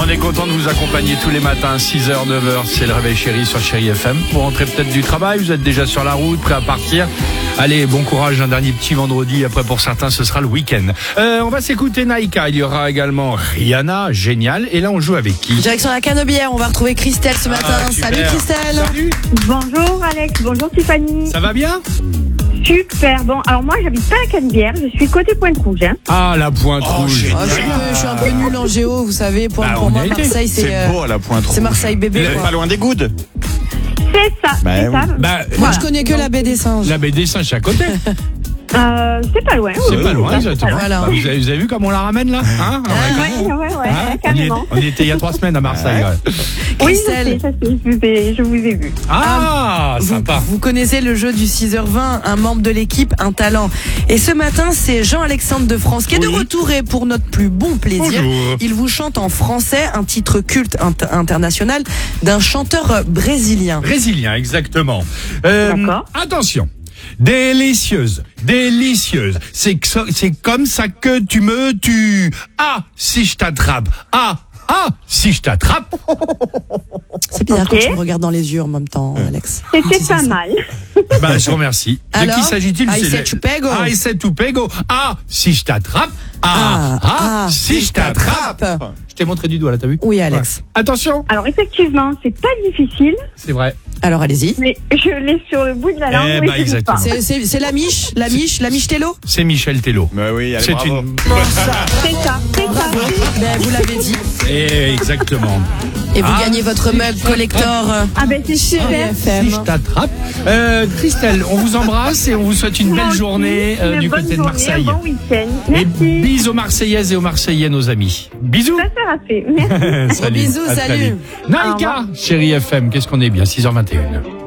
On est content de vous accompagner tous les matins, 6h, 9h, c'est le réveil chéri sur Chéri FM. Vous rentrez peut-être du travail, vous êtes déjà sur la route, prêt à partir. Allez, bon courage, un dernier petit vendredi. Après, pour certains, ce sera le week-end. On va s'écouter Naïka. Il y aura également Rihanna, génial. Et là, on joue avec qui? Direction la Canebière, on va retrouver Christelle ce matin. Salut Christelle. Salut. Bonjour Alex, bonjour Tiffany. Ça va bien? Super, bon, alors moi j'habite pas à Canebière, je suis côté Pointe-Rouge. Hein. Ah, la Pointe Rouge. Je suis un peu nul en géo, vous savez. Pour on moi, y a été. Marseille, C'est beau à la Pointe Rouge. c'est Marseille bébé. Vous êtes Quoi. pas loin des Goudes. C'est ça, Bah c'est oui. ça. Bah, Moi, je connais que la baie des Singes. la baie des Singes, c'est à côté. C'est pas loin. C'est pas loin, exactement. Voilà. Bah, vous avez vu comme on la ramène là, hein? Ouais, carrément. On y était il y a 3 semaines à Marseille. Ouais. Oui, Christelle. je vous ai vu. Ah, sympa. Vous connaissez le jeu du 6h20, un membre de l'équipe, un talent. Et ce matin, c'est Jean-Alexandre de France qui est de Oui. retour et pour notre plus bon plaisir. Bonjour. Il vous chante en français un titre culte international d'un chanteur brésilien. Brésilien, exactement. D'accord. Attention. Délicieuse, délicieuse. C'est comme ça que tu me tues. Ah, si je t'attrape. Ah, si je t'attrape. C'est bizarre Ok. quand tu me regardes dans les yeux en même temps, Alex. C'était pas mal. Bah, je vous remercie. Alors, de qui s'agit-il? I said to pego. I said to pego. Ah, si je t'attrape. Si je t'attrape. Je t'ai montré du doigt là, t'as vu? Oui, Alex. Ouais. Attention. Alors effectivement, c'est pas difficile, C'est vrai. Alors allez-y. mais je l'ai sur le bout de la langue. Eh mais bah, je sais pas. exactement. C'est la miche Tello. C'est Michel Tello. Bah oui, allez, C'est bravo. une. C'est ça. Ben, vous l'avez dit. Exactement. Et vous Ah, gagnez votre mug collector. Ah ben c'est super. FM. Si je t'attrape. Christelle, on vous embrasse et on vous souhaite une Moi belle aussi, journée une du bonne côté de journée, Marseille. un bon week-end. Et Merci. bisous aux Marseillaises et aux Marseillais, nos amis. Bisous. Ça sera fait. Merci. Salut. Bisous, À très salut. vite. Naïka, Chéri FM, qu'est-ce qu'on est bien, 6h21.